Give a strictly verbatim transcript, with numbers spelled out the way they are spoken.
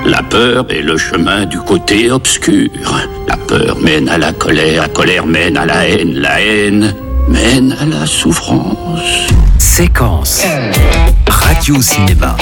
La peur est le chemin du côté obscur. La peur mène à la colère, la colère mène à la haine, la haine mène à la souffrance. Séquence Radio Cinéma.